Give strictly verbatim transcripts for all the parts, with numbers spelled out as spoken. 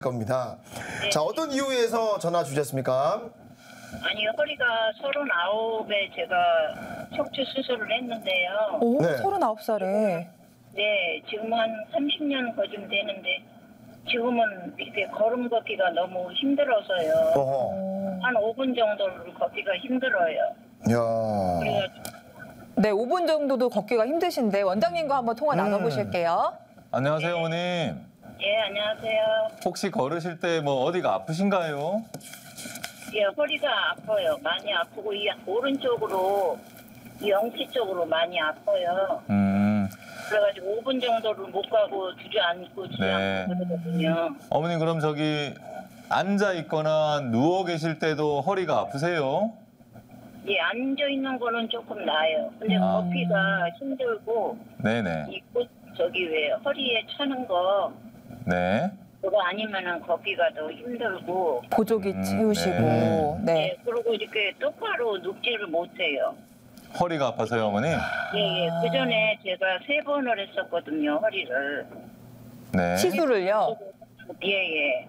겁니다. 네. 자, 어떤 이유에서 전화 주셨습니까? 아니, 허리가 서른아홉에 제가 척추 수술을 했는데요. 오, 네. 서른아홉 살에. 네, 지금 한 삼십 년 거쯤 되는데 지금은 이렇게 걸음 걷기가 너무 힘들어서요. 어허. 한 오 분 정도를 걷기가 힘들어요. 야. 그래가지고 네, 오 분 정도도 걷기가 힘드신데 원장님과 한번 통화 음. 나눠보실게요. 안녕하세요, 어머님. 예, 안녕하세요. 혹시 걸으실 때 뭐 어디가 아프신가요? 예, 허리가 아파요. 많이 아프고 이 오른쪽으로 이 영치 쪽으로 많이 아파요. 음, 그래가지고 오 분 정도를 못 가고 주저앉고 네. 주저앉고 그러거든요. 어머님 그럼 저기 앉아 있거나 누워 계실 때도 허리가 아프세요? 예, 앉아 있는 거는 조금 나아요. 근데 아. 걷기가 힘들고 네네. 이 꽃 저기 왜 허리에 차는 거 네. 그거 아니면은 걷기가 더 힘들고 보조기 음, 채우시고. 네. 네. 예, 그리고 이렇게 똑바로 눕지를 못해요. 허리가 아파서요, 어머님? 예, 예. 아. 그 전에 제가 세 번을 했었거든요, 허리를. 네. 시술을요? 예, 예.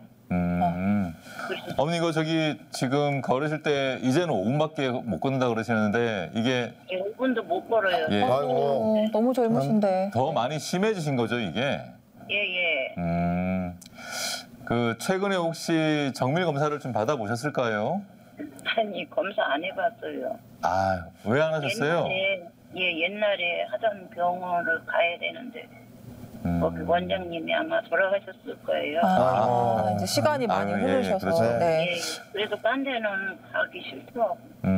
음. 그래서 어머니 이거 저기 지금 걸으실 때 이제는 오 분밖에 못 걷는다 그러시는데 이게 예, 오 분도 못 걸어요. 예. 아이고. 어, 너무 젊으신데. 더 많이 심해지신 거죠, 이게? 예, 예. 음. 그 최근에 혹시 정밀 검사를 좀 받아보셨을까요? 아니, 검사 안 해봤어요. 아, 왜 안 하셨어요? 옛날에, 예, 옛날에 하던 병원을 가야 되는데 음. 거기 원장님이 아마 돌아가셨을 거예요. 아, 아이고. 이제 시간이 많이 아유, 예, 흐르셔서. 그렇죠. 네. 예, 그래서 딴 데는 가기 싫더라고.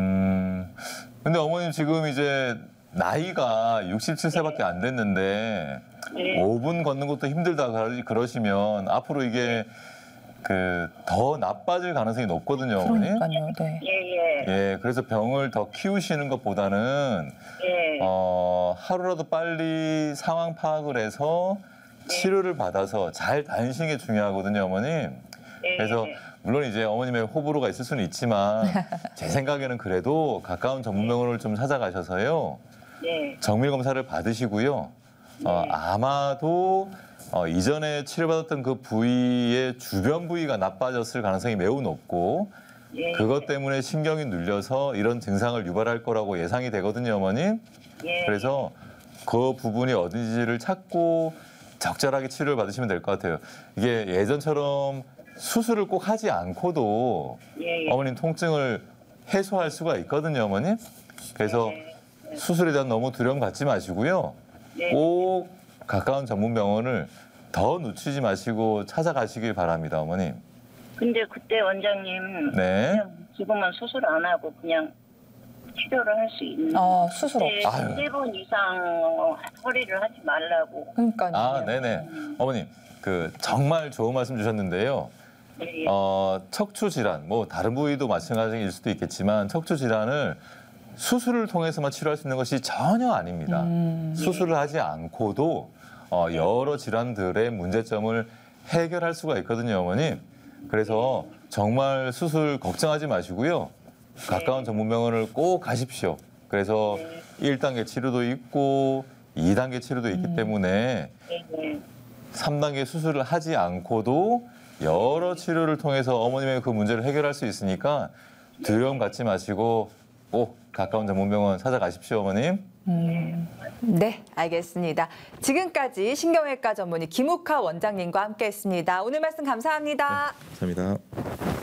음. 근데 어머님 지금 이제 나이가 육십칠 세밖에 안 됐는데 네. 오 분 걷는 것도 힘들다 그러- 그러시면 앞으로 이게 그 더 나빠질 가능성이 높거든요, 어머니. 그러니까요. 네. 예, 예, 예, 그래서 병을 더 키우시는 것보다는 예. 어, 하루라도 빨리 상황 파악을 해서 치료를 받아서 잘 다니시는 게 중요하거든요, 어머님. 예, 그래서 예. 물론 이제 어머님의 호불호가 있을 수는 있지만 제 생각에는 그래도 가까운 전문병원을 좀 찾아가셔서요. 네, 정밀 검사를 받으시고요. 어, 네. 아마도 어, 이전에 치료받았던 그 부위의 주변 부위가 나빠졌을 가능성이 매우 높고 예. 그것 때문에 신경이 눌려서 이런 증상을 유발할 거라고 예상이 되거든요, 어머님. 예. 그래서 그 부분이 어딘지를 찾고 적절하게 치료를 받으시면 될 것 같아요. 이게 예전처럼 수술을 꼭 하지 않고도 예, 예. 어머님 통증을 해소할 수가 있거든요, 어머님. 그래서 네. 수술에 대한 너무 두려움 갖지 마시고요. 네. 꼭 가까운 전문병원을 더 늦추지 마시고 찾아가시길 바랍니다, 어머님. 근데 그때 원장님 네. 그냥 지금은 수술 안 하고 그냥 치료를 할 수 있는 아, 수술 없이. 아유. 세 번 이상 허리를 하지 말라고. 그러니까요. 아, 네네. 어머님, 그 정말 좋은 말씀 주셨는데요. 예, 예. 어, 척추 질환, 뭐 다른 부위도 마찬가지일 수도 있겠지만 척추 질환을 수술을 통해서만 치료할 수 있는 것이 전혀 아닙니다. 음. 수술을 하지 않고도 어, 여러 질환들의 문제점을 해결할 수가 있거든요, 어머님. 그래서 정말 수술 걱정하지 마시고요. 가까운 전문병원을 꼭 가십시오. 그래서 일 단계 치료도 있고 이 단계 치료도 있기 때문에 예, 예. 삼 단계 수술을 하지 않고도 여러 치료를 통해서 어머님의 그 문제를 해결할 수 있으니까 두려움 갖지 마시고 꼭 가까운 전문병원 찾아가십시오, 어머님. 음. 네, 알겠습니다. 지금까지 신경외과 전문의 김욱하 원장님과 함께했습니다. 오늘 말씀 감사합니다. 감사합니다.